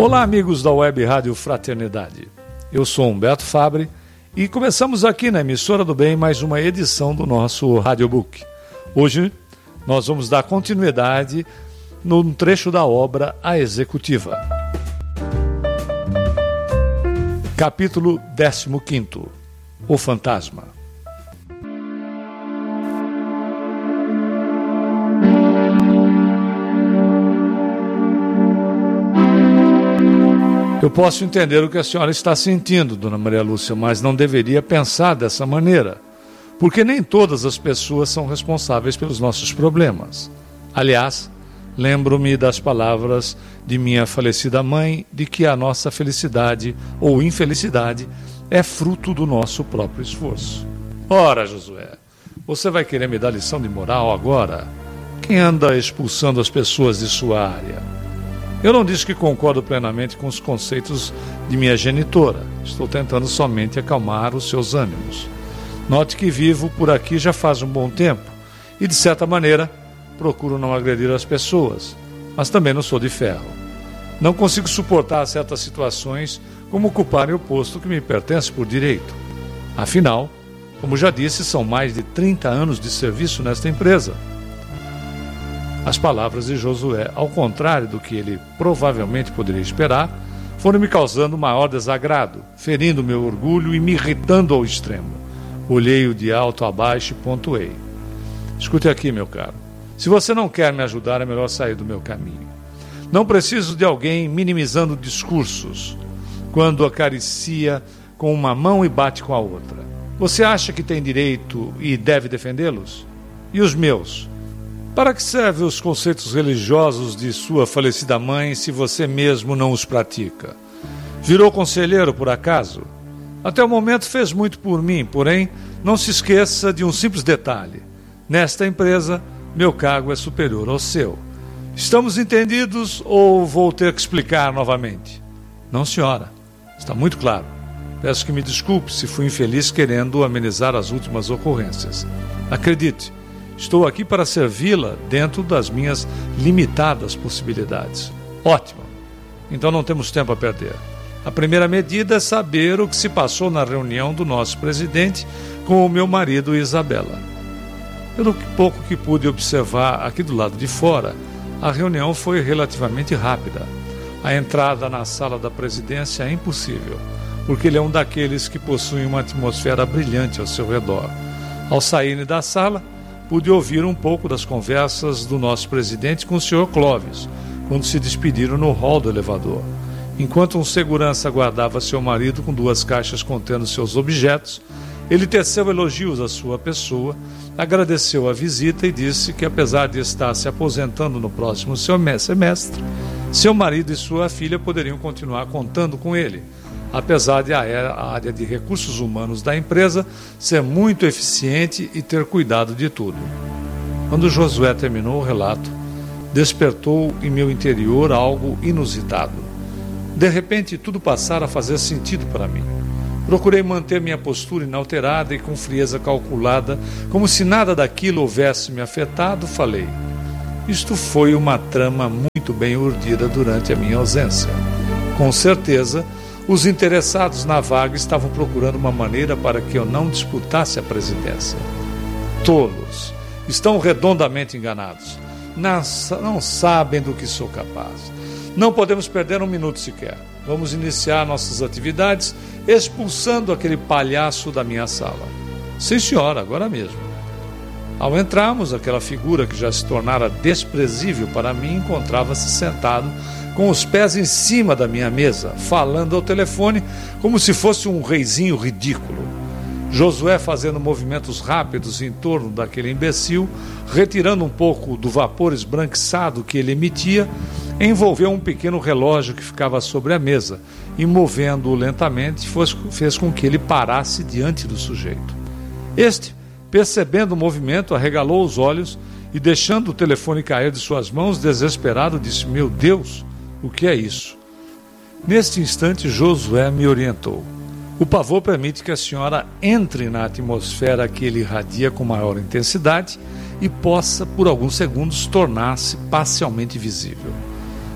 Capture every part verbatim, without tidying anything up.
Olá, amigos da Web Rádio Fraternidade. Eu sou Humberto Fabre e começamos aqui na Emissora do Bem mais uma edição do nosso Radiobook. Hoje nós vamos dar continuidade num trecho da obra A Executiva. Capítulo décimo quinto. O Fantasma. Eu posso entender o que a senhora está sentindo, dona Maria Lúcia, mas não deveria pensar dessa maneira, porque nem todas as pessoas são responsáveis pelos nossos problemas. Aliás, lembro-me das palavras de minha falecida mãe de que a nossa felicidade ou infelicidade é fruto do nosso próprio esforço. Ora, Josué, você vai querer me dar lição de moral agora? Quem anda expulsando as pessoas de sua área? Eu não disse que concordo plenamente com os conceitos de minha genitora. Estou tentando somente acalmar os seus ânimos. Note que vivo por aqui já faz um bom tempo e, de certa maneira, procuro não agredir as pessoas, mas também não sou de ferro. Não consigo suportar certas situações como ocuparem o posto que me pertence por direito. Afinal, como já disse, são mais de trinta anos de serviço nesta empresa. As palavras de Josué, ao contrário do que ele provavelmente poderia esperar, foram me causando maior desagrado, ferindo meu orgulho e me irritando ao extremo. Olhei-o de alto a baixo e pontuei. Escute aqui, meu caro. Se você não quer me ajudar, é melhor sair do meu caminho. Não preciso de alguém minimizando discursos quando acaricia com uma mão e bate com a outra. Você acha que tem direito e deve defendê-los? E os meus? Para que servem os conceitos religiosos de sua falecida mãe se você mesmo não os pratica? Virou conselheiro, por acaso? Até o momento fez muito por mim, porém, não se esqueça de um simples detalhe. Nesta empresa, meu cargo é superior ao seu. Estamos entendidos ou vou ter que explicar novamente? Não, senhora. Está muito claro. Peço que me desculpe se fui infeliz querendo amenizar as últimas ocorrências. Acredite, estou aqui para servi-la dentro das minhas limitadas possibilidades. Ótimo. Então não temos tempo a perder. A primeira medida é saber o que se passou na reunião do nosso presidente com o meu marido e Isabela. Pelo pouco que pude observar aqui do lado de fora, a reunião foi relativamente rápida. A entrada na sala da presidência é impossível, porque ele é um daqueles que possuem uma atmosfera brilhante ao seu redor. Ao saírem da sala, pude ouvir um pouco das conversas do nosso presidente com o senhor Clóvis, quando se despediram no hall do elevador. Enquanto um segurança aguardava seu marido com duas caixas contendo seus objetos, ele teceu elogios à sua pessoa, agradeceu a visita e disse que, apesar de estar se aposentando no próximo semestre, seu marido e sua filha poderiam continuar contando com ele, apesar de a área de recursos humanos da empresa ser muito eficiente e ter cuidado de tudo. Quando Josué terminou o relato, despertou em meu interior algo inusitado. De repente, tudo passara a fazer sentido para mim. Procurei manter minha postura inalterada e com frieza calculada, como se nada daquilo houvesse me afetado, falei. Isto foi uma trama muito bem urdida durante a minha ausência. Com certeza, os interessados na vaga estavam procurando uma maneira para que eu não disputasse a presidência. Tolos! Estão redondamente enganados. Não, não sabem do que sou capaz. Não podemos perder um minuto sequer. Vamos iniciar nossas atividades expulsando aquele palhaço da minha sala. Sim, senhora, agora mesmo. Ao entrarmos, aquela figura que já se tornara desprezível para mim encontrava-se sentado com os pés em cima da minha mesa, falando ao telefone como se fosse um reizinho ridículo. Josué fazendo movimentos rápidos em torno daquele imbecil, retirando um pouco do vapor esbranquiçado que ele emitia, envolveu um pequeno relógio que ficava sobre a mesa e, movendo-o lentamente, fez com que ele parasse diante do sujeito. Este, percebendo o movimento, arregalou os olhos e, deixando o telefone cair de suas mãos, desesperado, disse: "Meu Deus, o que é isso?" Neste instante, Josué me orientou. O pavor permite que a senhora entre na atmosfera que ele irradia com maior intensidade e possa, por alguns segundos, tornar-se parcialmente visível.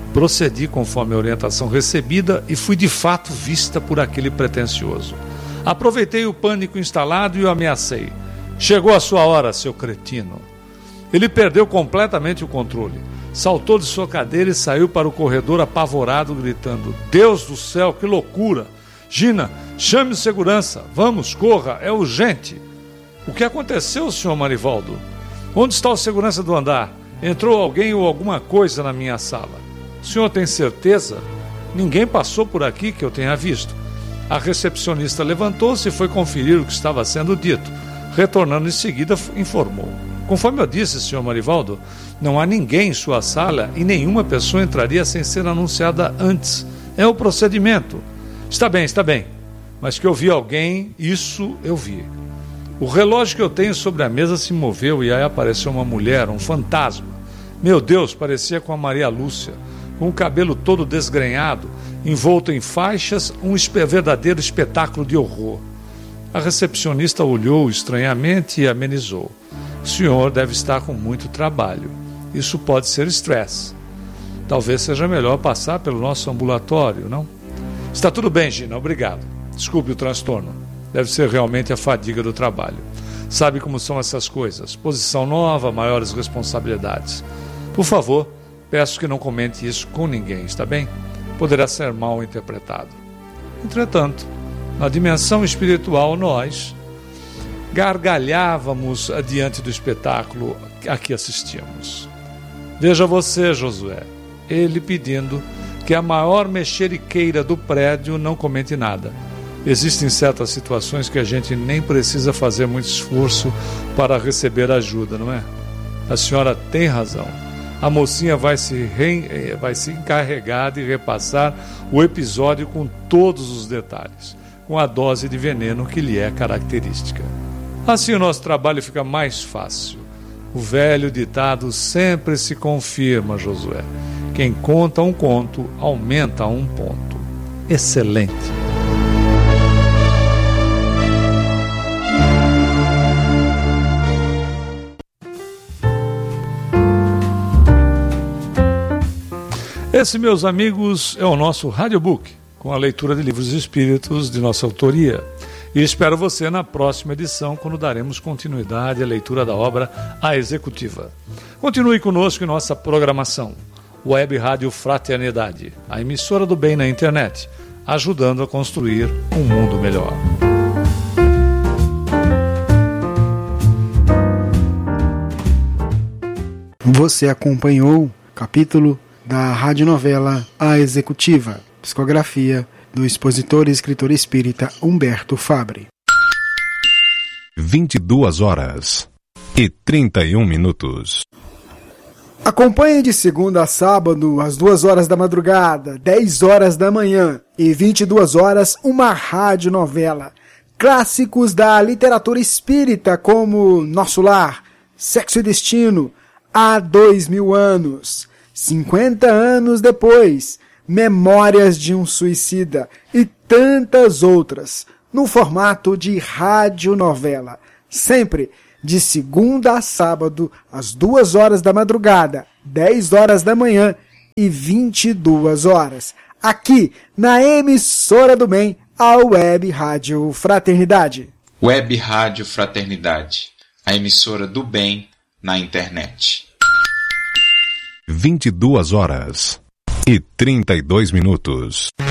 Procedi conforme a orientação recebida e fui de fato vista por aquele pretensioso. Aproveitei o pânico instalado e o ameacei. Chegou a sua hora, seu cretino. Ele perdeu completamente o controle. Saltou de sua cadeira e saiu para o corredor apavorado, gritando: Deus do céu, que loucura! Gina, chame o segurança. Vamos, corra, é urgente. O que aconteceu, senhor Marivaldo? Onde está o segurança do andar? Entrou alguém ou alguma coisa na minha sala? O senhor tem certeza? Ninguém passou por aqui que eu tenha visto. A recepcionista levantou-se e foi conferir o que estava sendo dito. Retornando em seguida, informou: Conforme eu disse, senhor Marivaldo, não há ninguém em sua sala e nenhuma pessoa entraria sem ser anunciada antes. É o procedimento. Está bem, está bem. Mas que eu vi alguém, isso eu vi. O relógio que eu tenho sobre a mesa se moveu e aí apareceu uma mulher, um fantasma. Meu Deus, parecia com a Maria Lúcia, com o cabelo todo desgrenhado, envolto em faixas, um verdadeiro espetáculo de horror. A recepcionista olhou estranhamente e amenizou. O senhor deve estar com muito trabalho. Isso pode ser estresse. Talvez seja melhor passar pelo nosso ambulatório, não? Está tudo bem, Gina, obrigado. Desculpe o transtorno. Deve ser realmente a fadiga do trabalho. Sabe como são essas coisas. Posição nova, maiores responsabilidades. Por favor, peço que não comente isso com ninguém, está bem? Poderá ser mal interpretado. Entretanto, na dimensão espiritual, nós gargalhávamos diante do espetáculo a que assistíamos. Veja você, Josué, ele pedindo que a maior mexeriqueira do prédio não comente nada. Existem certas situações que a gente nem precisa fazer muito esforço para receber ajuda, não é? A senhora tem razão. A mocinha vai se, re... vai se encarregar de repassar o episódio com todos os detalhes, com a dose de veneno que lhe é característica. Assim o nosso trabalho fica mais fácil. O velho ditado sempre se confirma, Josué. Quem conta um conto, aumenta um ponto. Excelente. Esse, meus amigos, é o nosso Radiobook, com a leitura de livros espíritos de nossa autoria. E espero você na próxima edição, quando daremos continuidade à leitura da obra A Executiva. Continue conosco em nossa programação. Web Rádio Fraternidade, a emissora do bem na internet, ajudando a construir um mundo melhor. Você acompanhou o capítulo da radionovela A Executiva, psicografia do expositor e escritor espírita Humberto Fabre. vinte e duas horas e trinta e um minutos. Acompanhe de segunda a sábado, às duas horas da madrugada, dez horas da manhã e vinte e duas horas, uma radionovela. Clássicos da literatura espírita como Nosso Lar, Sexo e Destino, Há Dois Mil Anos, cinquenta anos depois, Memórias de um Suicida e tantas outras, no formato de radionovela, sempre de segunda a sábado, às duas horas da madrugada, dez horas da manhã e vinte e duas horas, aqui na emissora do bem, a Web Rádio Fraternidade. Web Rádio Fraternidade, a emissora do bem na internet. vinte e duas horas e trinta e dois minutos.